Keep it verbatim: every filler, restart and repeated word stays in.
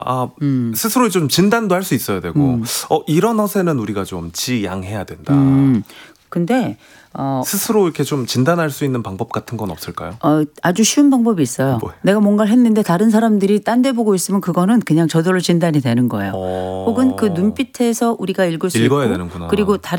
아, 음. 스스로 좀 진단도 할 수 있어야 되고, 음. 어, 이런 허세는 우리가 좀 지양해야 된다. 음. 근데 어, 스스로 이렇게 좀 진단할 수 있는 방법 같은 건 없을까요? 어, 아주 쉬운 방법이 있어요. 뭐예요? 내가 뭔가를 했는데 다른 사람들이 딴 데 보고 있으면 그거는 그냥 저절로 진단이 되는 거예요. 어... 혹은 그 눈빛에서 우리가 읽을 수 읽어야 있고 되는구나. 그리고 다른